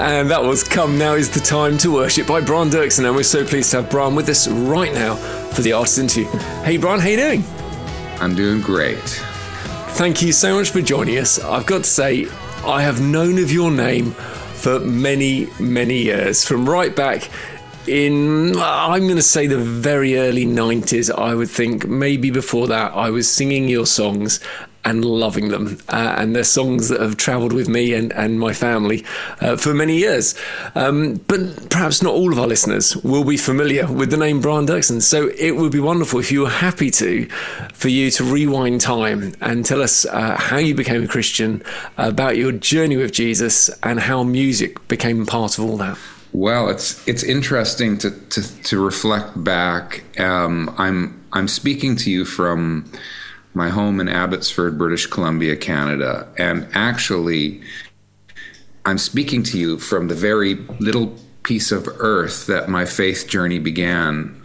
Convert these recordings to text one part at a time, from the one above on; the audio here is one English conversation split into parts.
And that was Come Now Is the Time to Worship by Brian Doerksen, and we're so pleased to have Brian with us right now for the artist interview. Hey Brian, how you doing? I'm doing great. Thank you so much for joining us. I've got to say, I have known of your name for many, many years, from right back in, I'm going to say, the very early 90s. I would think maybe before that, I was singing your songs and loving them. And they're songs that have travelled with me and my family for many years. But perhaps not all of our listeners will be familiar with the name Brian Doerksen. So it would be wonderful if you were happy for you to rewind time and tell us how you became a Christian, about your journey with Jesus, and how music became part of all that. Well, it's interesting to reflect back. I'm speaking to you from my home in Abbotsford, British Columbia, Canada. And actually, I'm speaking to you from the very little piece of earth that my faith journey began.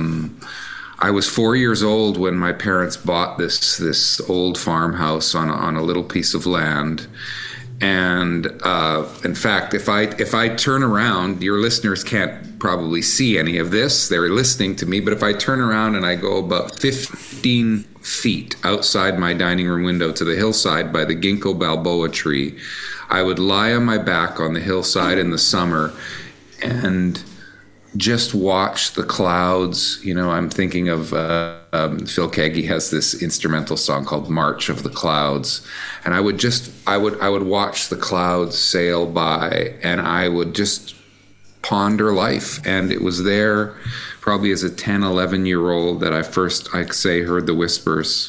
I was 4 years old when my parents bought this old farmhouse on a little piece of land. And in fact, if I turn around, your listeners can't probably see any of this. They're listening to me. But if I turn around and I go about 15 feet outside my dining room window to the hillside by the ginkgo biloba tree, I would lie on my back on the hillside in the summer and just watch the clouds. You know, I'm thinking of Phil Keaggy has this instrumental song called March of the Clouds. And I would watch the clouds sail by, and I would just ponder life. And it was there probably as a 10, 11-year-old that I first, I say, heard the whispers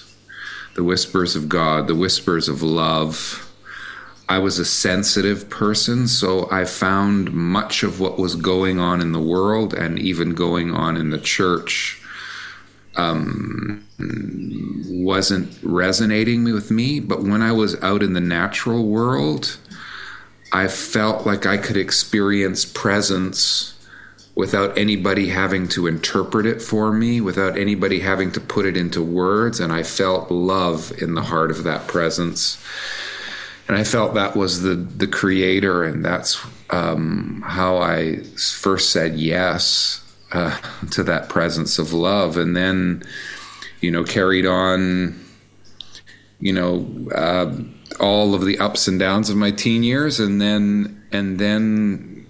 of God, the whispers of love. I was a sensitive person, so I found much of what was going on in the world and even going on in the church wasn't resonating with me. But when I was out in the natural world, I felt like I could experience presence without anybody having to interpret it for me, without anybody having to put it into words. And I felt love in the heart of that presence. And I felt that was the creator, and that's how I first said yes to that presence of love. And then, carried on, all of the ups and downs of my teen years, and then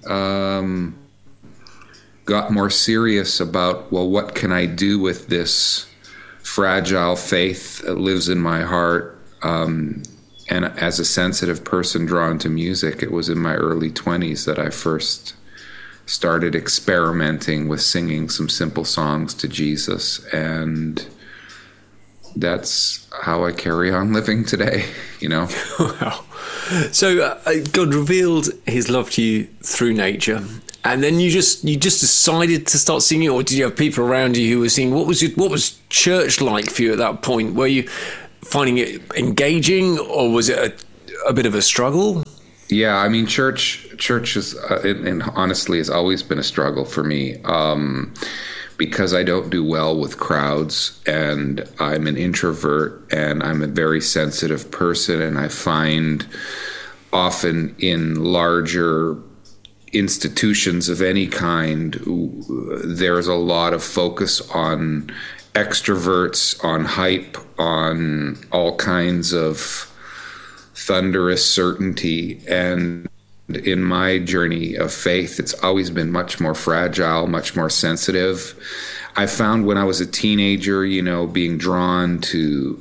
got more serious about, well, what can I do with this fragile faith that lives in my heart? And as a sensitive person drawn to music, it was in my early 20s that I first started experimenting with singing some simple songs to Jesus. And that's how I carry on living today, Wow. So God revealed his love to you through nature. And then you just decided to start singing, or did you have people around you who were singing? What was church like for you at that point? Were you finding it engaging, or was it a bit of a struggle? Yeah, I mean, church is, and honestly, has always been a struggle for me, because I don't do well with crowds, and I'm an introvert, and I'm a very sensitive person, and I find often in larger institutions of any kind, there's a lot of focus on extroverts, on hype, on all kinds of thunderous certainty. And in my journey of faith, it's always been much more fragile, much more sensitive. I found when I was a teenager, being drawn to,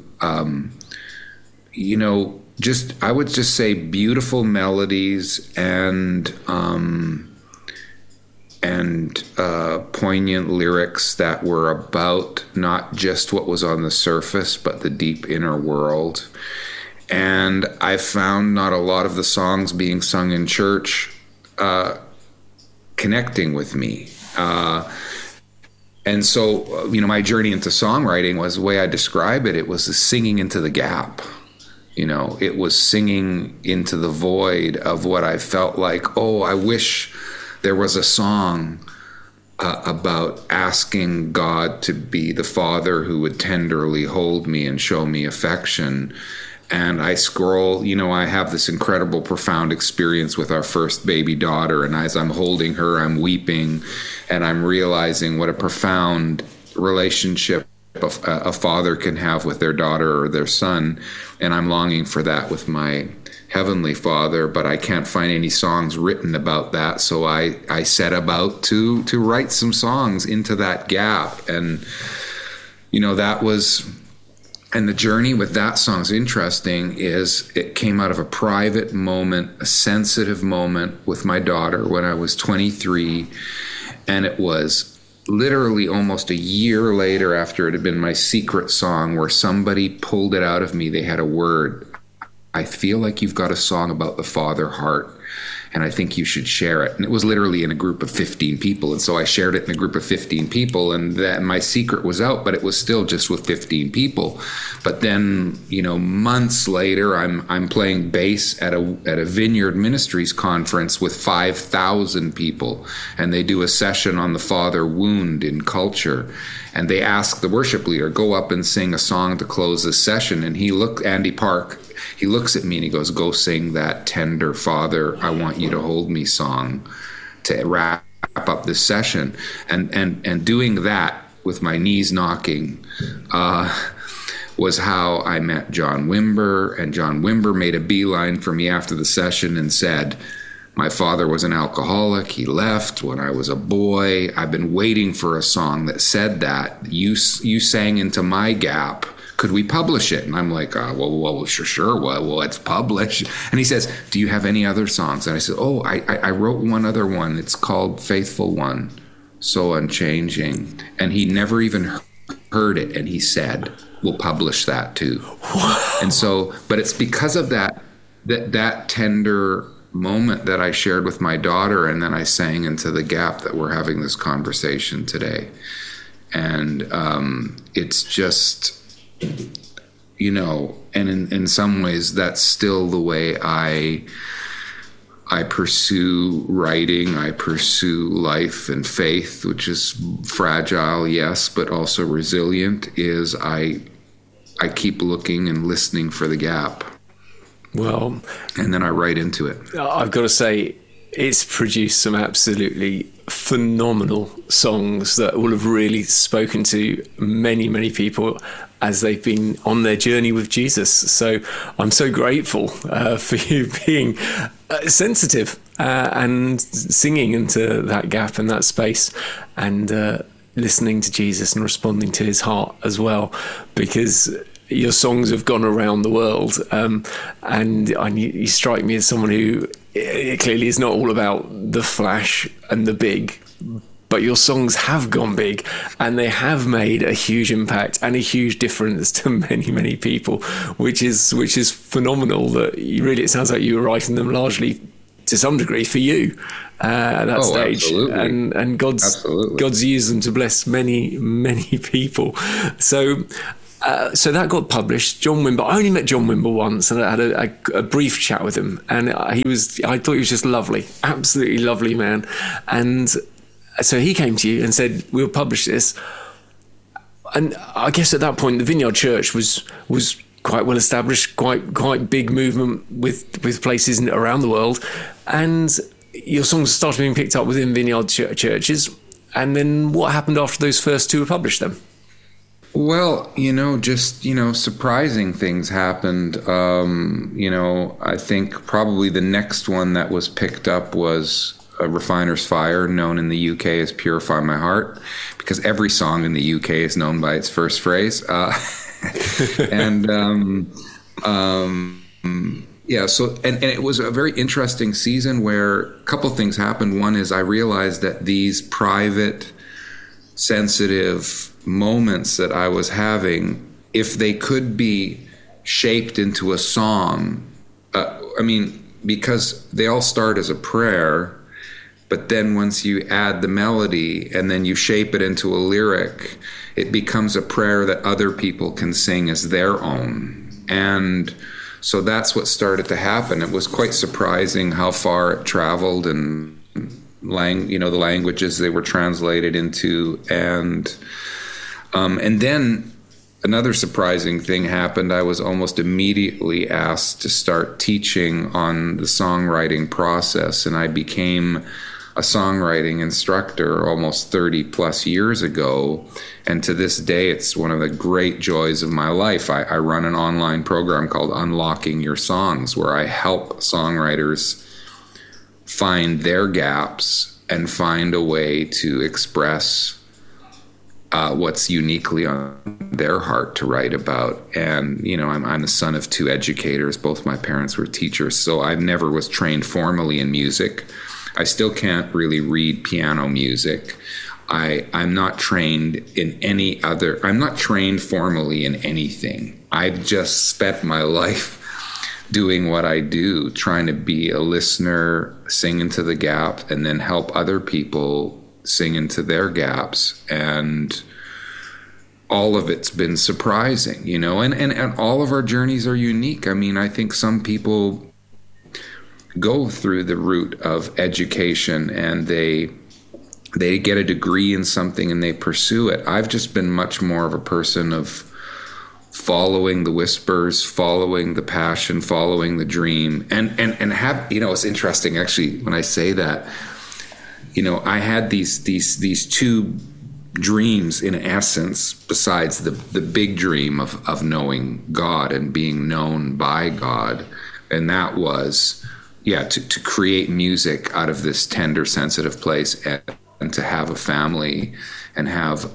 I would just say beautiful melodies and poignant lyrics that were about not just what was on the surface, but the deep inner world. And I found not a lot of the songs being sung in church connecting with me. And so, my journey into songwriting was, the way I describe it, it was the singing into the gap. It was singing into the void of what I felt like, I wish there was a song about asking God to be the Father who would tenderly hold me and show me affection. And I scroll, I have this incredible, profound experience with our first baby daughter. And as I'm holding her, I'm weeping, and I'm realizing what a profound relationship a father can have with their daughter or their son. And I'm longing for that with my Heavenly Father, but I can't find any songs written about that. So I set about to write some songs into that gap. And, that was... And the journey with that song is interesting. It came out of a private moment, a sensitive moment with my daughter when I was 23. And it was literally almost a year later, after it had been my secret song, where somebody pulled it out of me. They had a word. I feel like you've got a song about the father heart, and I think you should share it. And it was literally in a group of 15 people. And so I shared it in a group of 15 people, and that my secret was out, but it was still just with 15 people. But then, months later, I'm playing bass at a Vineyard Ministries conference with 5,000 people, and they do a session on the father wound in culture. And they ask the worship leader, go up and sing a song to close this session. And Andy Park, he looks at me and he goes, go sing that tender Father, I want you to hold me song to wrap up this session. And doing that with my knees knocking was how I met John Wimber. And John Wimber made a beeline for me after the session and said, my father was an alcoholic. He left when I was a boy. I've been waiting for a song that said that. You sang into my gap. Could we publish it? And I'm like, well, sure. Well, let's publish. And he says, do you have any other songs? And I said, I wrote one other one. It's called Faithful One, So Unchanging. And he never even heard it. And he said, we'll publish that too. And so, but it's because of that tender moment that I shared with my daughter, and then I sang into the gap that we're having this conversation today. And it's just, and in some ways that's still the way I pursue writing. I pursue life and faith, which is fragile, yes, but also resilient, is I keep looking and listening for the gap. Well, and then I write into it. I've got to say, it's produced some absolutely phenomenal songs that will have really spoken to many, many people as they've been on their journey with Jesus. So I'm so grateful for you being sensitive and singing into that gap and that space, and listening to Jesus and responding to his heart as well, because your songs have gone around the world, and you strike me as someone who clearly is not all about the flash and the big, but your songs have gone big, and they have made a huge impact and a huge difference to many, many people, which is phenomenal. That it sounds like you were writing them largely, to some degree, for you at that stage. Absolutely. And God's used them to bless many, many people. So that got published. John Wimber, I only met John Wimber once, and I had a brief chat with him, and I thought he was just lovely, absolutely lovely man. And so he came to you and said, we'll publish this. And I guess at that point, the Vineyard Church was quite well established, quite big movement with places around the world. And your songs started being picked up within Vineyard churches. And then what happened after those first two were published then? Well, surprising things happened. I think probably the next one that was picked up was A Refiner's Fire, known in the UK as Purify My Heart, because every song in the UK is known by its first phrase. And it was a very interesting season where a couple things happened. One is I realized that these private, sensitive moments that I was having, if they could be shaped into a song, because they all start as a prayer, but then once you add the melody and then you shape it into a lyric, it becomes a prayer that other people can sing as their own. And so that's what started to happen. It was quite surprising how far it traveled, and the languages they were translated into, and then another surprising thing happened. I was almost immediately asked to start teaching on the songwriting process, and I became a songwriting instructor almost 30 plus years ago. And to this day, it's one of the great joys of my life. I run an online program called Unlocking Your Songs, where I help songwriters find their gaps and find a way to express what's uniquely on their heart to write about. And, you know, I'm the son of two educators. Both my parents were teachers, so I never was trained formally in music. I still can't really read piano music. I'm not trained in any other, I'm not trained formally in anything. I've just spent my life doing what I do, trying to be a listener, sing into the gap, and then help other people sing into their gaps. And all of it's been surprising, you know, and all of our journeys are unique. I mean, I think some people go through the route of education and they get a degree in something and they pursue it. I've just been much more of a person of following the whispers, following the passion, following the dream, and have, you know, it's interesting actually when I say that, you know, I had these two dreams in essence, besides the big dream of knowing God and being known by God, and that was to create music out of this tender, sensitive place, and to have a family and have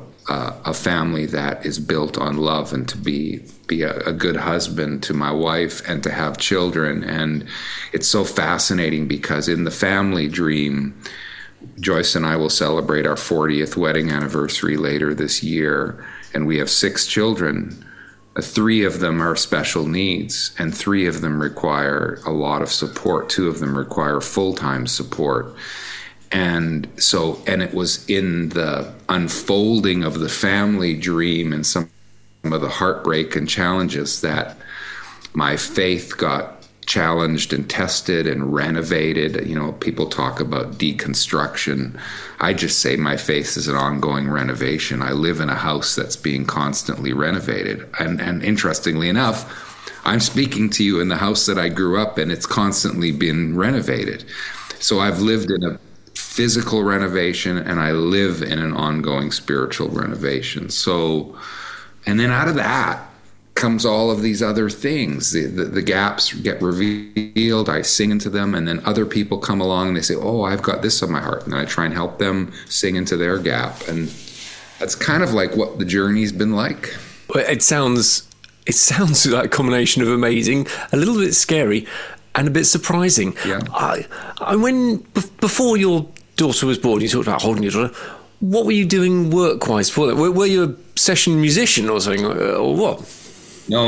a family that is built on love, and to be a good husband to my wife, and to have children. And it's so fascinating because in the family dream, Joyce and I will celebrate our 40th wedding anniversary later this year, and we have 6 children. 3 of them are special needs, and 3 of them require a lot of support. 2 of them require full-time support. And it was in the unfolding of the family dream and some of the heartbreak and challenges that my faith got challenged and tested and renovated. You know, people talk about deconstruction. I just say my faith is an ongoing renovation. I live in a house that's being constantly renovated. And interestingly enough, I'm speaking to you in the house that I grew up in. It's constantly been renovated. So I've lived in a physical renovation, and I live in an ongoing spiritual renovation. So, and then out of that comes all of these other things. The gaps get revealed, I sing into them, and then other people come along and they say, oh, I've got this on my heart, and then I try and help them sing into their gap. And that's kind of like what the journey's been like. Well, it sounds like a combination of amazing, a little bit scary, and a bit surprising. Yeah. Before your daughter was born, you talked about holding your daughter. What were you doing work-wise before that? Were you a session musician or something, or what? No.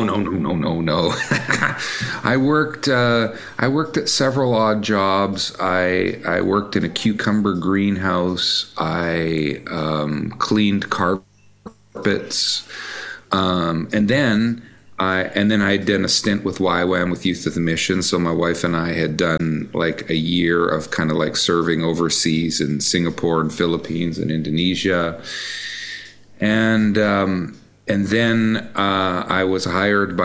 I worked at several odd jobs. I worked in a cucumber greenhouse. I cleaned carpets, and then I had done a stint with YWAM, with Youth of the Mission. So my wife and I had done like a year of kind of like serving overseas in Singapore and Philippines and Indonesia. And then I was hired by